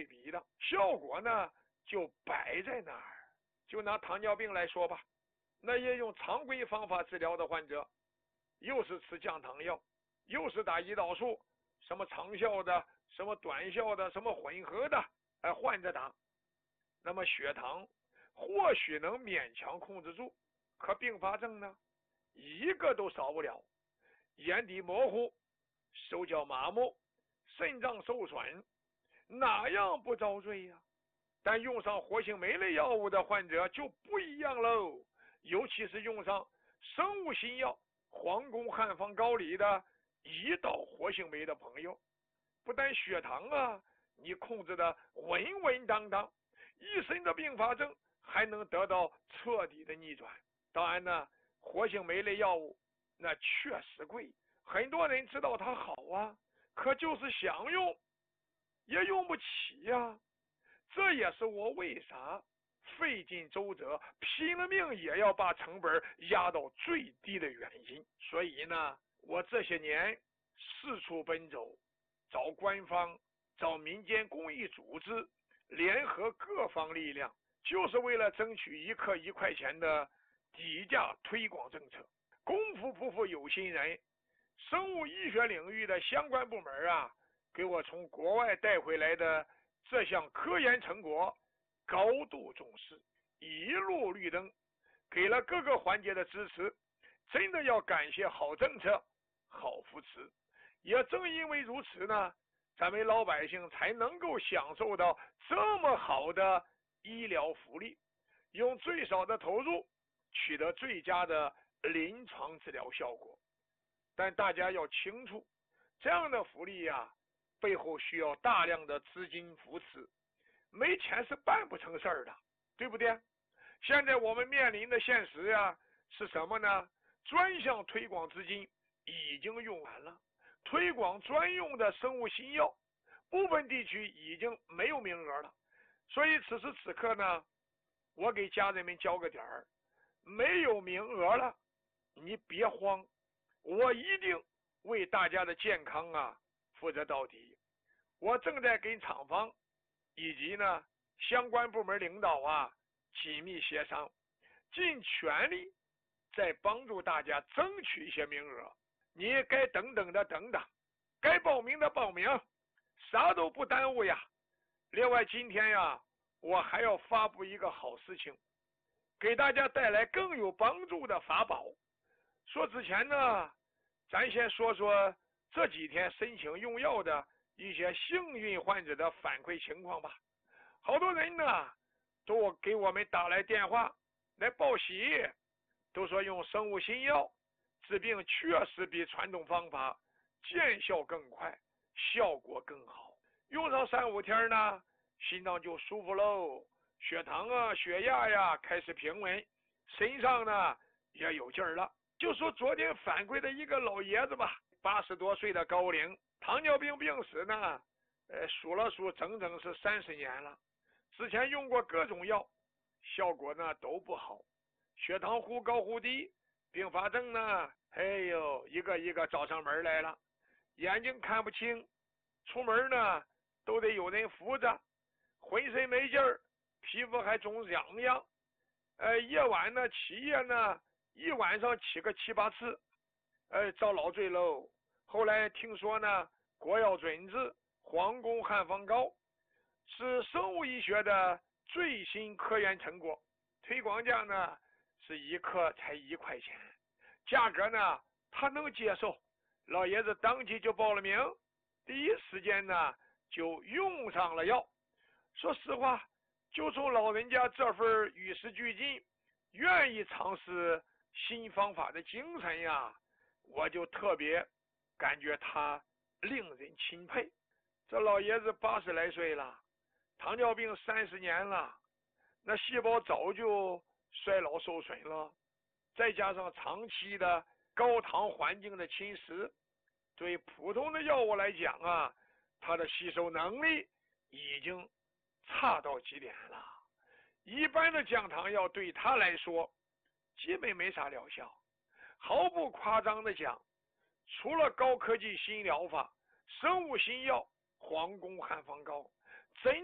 对比的，效果呢就摆在那儿。就拿糖尿病来说吧，那也用常规方法治疗的患者，又是吃降糖药，又是打胰岛素，什么长效的，什么短效的，什么混合的，换着打。那么血糖或许能勉强控制住，可并发症呢，一个都少不了。眼底模糊，手脚麻木，肾脏受损，哪样不遭罪呀？但用上活性酶类药物的患者就不一样喽，尤其是用上生物新药皇宫汉方膏里的胰岛活性酶的朋友，不但血糖你控制的稳稳当当，一身的并发症还能得到彻底的逆转。当然呢，活性酶类药物那确实贵，很多人知道它好可就是想用也用不起这也是我为啥费尽周折拼了命也要把成本压到最低的原因。所以呢，我这些年四处奔走，找官方，找民间公益组织，联合各方力量，就是为了争取1克1块钱的低价推广政策。功夫不负有心人，生物医学领域的相关部门给我从国外带回来的这项科研成果高度重视，一路绿灯，给了各个环节的支持，真的要感谢好政策好扶持。也正因为如此呢，咱们老百姓才能够享受到这么好的医疗福利，用最少的投入取得最佳的临床治疗效果。但大家要清楚，这样的福利背后需要大量的资金扶持，没钱是办不成事儿的，对不对？现在我们面临的现实是什么呢？专项推广资金已经用完了，推广专用的生物新药部分地区已经没有名额了。所以此时此刻呢，我给家人们交个点儿，没有名额了，你别慌，我一定为大家的健康负责到底。我正在跟厂方以及呢相关部门领导紧密协商，尽全力在帮助大家争取一些名额。你该等等的等等，该报名的报名，啥都不耽误呀。另外今天我还要发布一个好事情，给大家带来更有帮助的法宝。说之前呢，咱先说说这几天申请用药的一些幸运患者的反馈情况吧。好多人呢都给我们打来电话来报喜，都说用生物新药治病确实比传统方法见效更快，效果更好。用上3-5天呢，心脏就舒服喽，血糖血压开始平稳，身上呢也有劲儿了。就说昨天反馈的一个老爷子吧，80多岁的高龄，糖尿病病史呢数了数整整是30年了，之前用过各种药，效果呢都不好，血糖忽高忽低，并发症呢一个一个找上门来了。眼睛看不清，出门呢都得有人扶着，浑身没劲儿，皮肤还总痒痒，夜晚呢起夜呢一晚上起个7、8次，遭老罪喽。后来听说呢，国药准治皇宫汉方膏是生物医学的最新科研成果，推广价呢是1克才1块钱，价格呢他能接受。老爷子当即就报了名，第一时间呢就用上了药。说实话，就从老人家这份与时俱进，愿意尝试新方法的精神我就特别感觉他令人钦佩。这老爷子80来岁了，糖尿病30年了，那细胞早就衰老受损了，再加上长期的高糖环境的侵蚀，对普通的药物来讲它的吸收能力已经差到极点了。一般的降糖药对他来说基本没啥疗效。毫不夸张的讲，除了高科技新疗法、生物新药皇宫汉方膏，